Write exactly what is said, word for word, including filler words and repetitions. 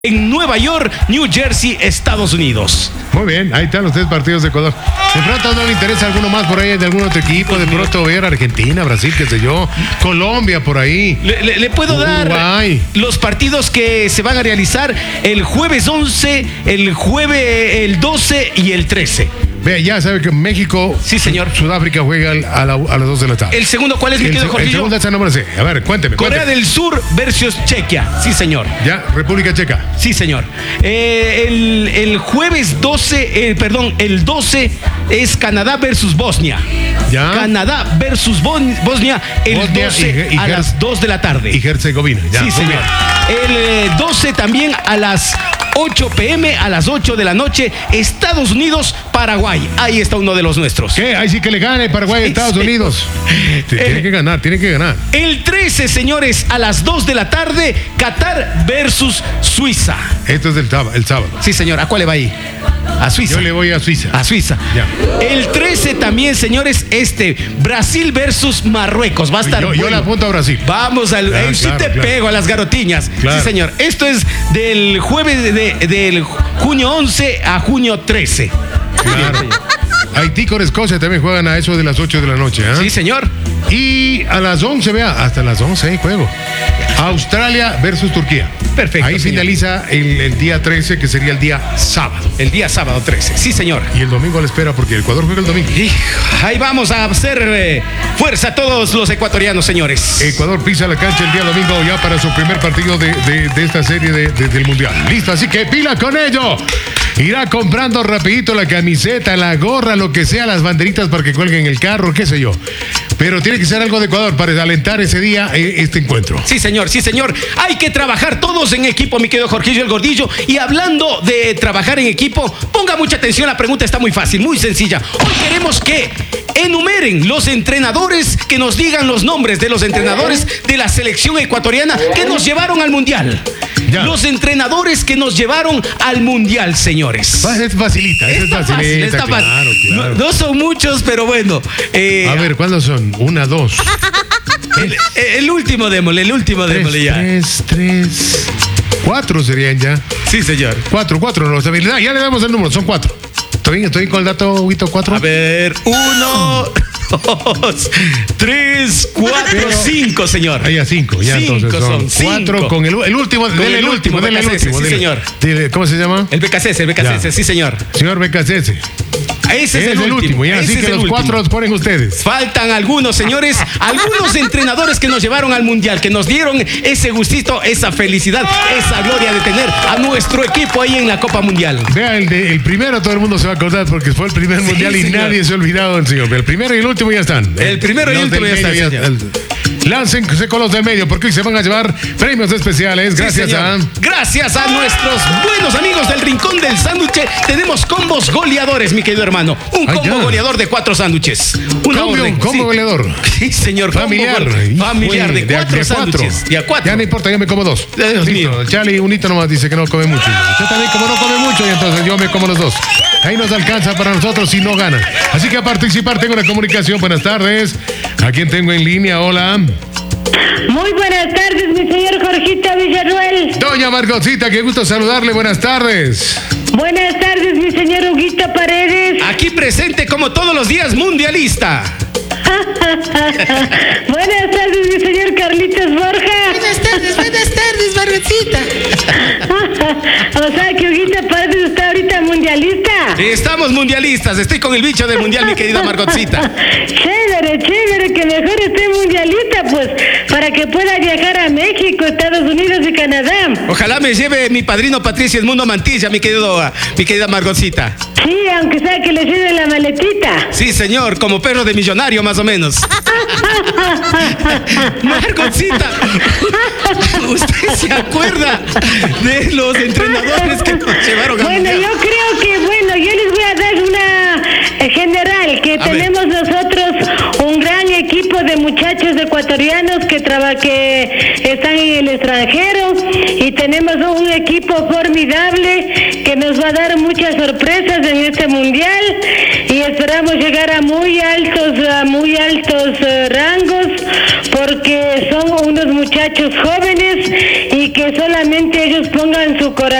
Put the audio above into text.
en Nueva York, New Jersey, Estados Unidos. Muy bien, ahí están los tres partidos de Ecuador. De pronto no le interesa alguno más por ahí de algún otro equipo, de pronto ver Argentina, Brasil, qué sé yo, Colombia por ahí. Le, le, le puedo Uruguay. dar los partidos que se van a realizar el jueves once, el jueves el doce y el trece. Vea, ya sabe que México, sí, señor. Sudáfrica juega a, la, a las dos de la tarde. ¿El segundo cuál es, mi querido Jorge? El segundo esa no me lo sé. A ver, cuénteme. Corea cuénteme. del Sur versus Chequia. Sí, señor. Ya, República Checa. Sí, señor. Eh, el, el jueves doce, eh, perdón, el doce es Canadá versus Bosnia. Ya. Canadá versus Bon- Bosnia el Bosnia doce y, y a Her- las dos de la tarde. Y Herzegovina. Ya, sí, muy señor. bien. El eh, doce también a las ocho pm, a las ocho de la noche, Estados Unidos, Paraguay. Ahí está uno de los nuestros. ¿Qué? Ahí sí que le gane Paraguay a Estados Sí. Unidos. Tiene Eh, que ganar, tiene que ganar. El trece, señores, a las dos de la tarde, Qatar versus Suiza. Esto es del sábado, el sábado. Sí, señor. ¿A cuál le va ahí? A Suiza. Yo le voy a Suiza. A Suiza. Ya. El trece también, señores, este, Brasil versus Marruecos. Va a estar Yo, yo bueno. le apunto a Brasil. Vamos al. Claro, eh, sí claro, te claro. pego a las garotiñas. Claro. Sí, señor. Esto es del jueves de, de- del junio once a junio trece. Claro. Haití con Escocia también juegan a eso de las ocho de la noche. ¿eh? Sí, señor. Y a las once, vea, hasta las once hay juego. Australia versus Turquía. Perfecto, Ahí señor. finaliza el, el día trece, que sería el día sábado. El día sábado trece. Sí, señor. Y el domingo a la espera, porque el Ecuador juega el domingo. Hijo, ahí vamos a hacer eh, fuerza a todos los ecuatorianos, señores. Ecuador pisa la cancha el día domingo ya para su primer partido de, de- de esta serie de- de- del Mundial. Listo, así que pila con ello. Irá comprando rapidito la camiseta, la gorra, lo que sea, las banderitas para que cuelguen el carro, qué sé yo. Pero tiene que ser algo de Ecuador para alentar ese día eh, este encuentro. Sí, señor, sí, señor. Hay que trabajar todos en equipo, mi querido Jorgillo el Gordillo. Y hablando de trabajar en equipo, ponga mucha atención, la pregunta está muy fácil, muy sencilla. Hoy queremos que enumeren los entrenadores, que nos digan los nombres de los entrenadores de la selección ecuatoriana que nos llevaron al Mundial. Ya. Los entrenadores que nos llevaron al Mundial, señores. Va, Es facilita, es Está facilita, fácil, está fácil. claro, claro. No, no son muchos, pero bueno. eh, A ver, ¿cuántos son? Una, dos. el, el último démosle, el último Tres, démosle ya. tres, tres. Cuatro serían ya. Sí, señor. Cuatro, cuatro, no, está bien. Ya ya le damos el número, son cuatro. ¿Estoy bien? ¿Estoy con el dato, Huito? ¿Cuatro? A ver, uno, dos, tres, cuatro, Pero- cinco, señor. Ahí a cinco, ya Cinco entonces son, son, cuatro cinco. con el, el último, Con dele el el último, último, dele el B K C S, último. sí, dele. señor. Dile, ¿cómo se llama? El B K C S, el B K C S, Ya. sí, señor. Señor B K C S. Ese es, Es el último, ya, ese así es que el los último. cuatro los ponen ustedes. Faltan algunos, señores, algunos entrenadores que nos llevaron al Mundial, que nos dieron ese gustito, esa felicidad, esa gloria de tener a nuestro equipo ahí en la Copa Mundial. Vea, el, de, el primero todo el mundo se va a acordar porque fue el primer Sí, mundial y señor. nadie se ha olvidado del señor. El primero y el último ya están. El primero y el Los último del ya medio están, Láncense con los del medio porque hoy se van a llevar premios especiales. Sí, Gracias señor. a... Gracias a nuestros buenos amigos del Rincón del Sándwich, tenemos combos goleadores, mi querido hermano. Un Ay, combo ya. goleador de cuatro sándwiches. Una Combo, orden. combo sí. goleador. Sí, señor. combo Familiar. gole- Familiar, de Uy, cuatro sándwiches. De a cuatro. Ya no importa, yo me como dos. Dios mío. Listo. Charlie, unito nomás dice que no come mucho. Usted también como no come mucho y entonces yo me como los dos. Ahí nos alcanza para nosotros si no gana. Así que a participar tengo una comunicación. Buenas tardes. ¿A quién tengo en línea? Hola. Muy buenas tardes, mi señor Jorgito Villarruel. Doña Margotcita, qué gusto saludarle. Buenas tardes. Buenas tardes, mi señor Huguito Paredes. Aquí presente como todos los días, mundialista. Buenas tardes, mi señor Carlitos Borja. Buenas tardes, buenas tardes, Margotcita. O sea que Huguito Paredes está ahorita mundialista. Estamos mundialistas. Estoy con el bicho del mundial, mi querida Margotcita. Chévere, chévere, que mejor esté mundialista, pues, para que pueda viajar a México, Estados Unidos y Canadá. Ojalá me lleve mi padrino Patricio Edmundo Mantilla, mi querido, mi querida Margotcita. Sí, aunque sea que le lleve la maletita. Sí, señor, como perro de millonario, más o menos. Margotcita, ¿usted se acuerda de los entrenadores que nos llevaron al Bueno, mundial? yo creo que, bueno, yo les voy a dar una eh, general, que A tenemos nosotros un gran equipo de muchachos ecuatorianos que, traba, que están en el extranjero y tenemos un equipo formidable que nos va a dar muchas sorpresas en este mundial y esperamos llegar a muy altos, a muy altos eh, rangos porque son unos muchachos jóvenes y que solamente ellos pongan pongan su corazón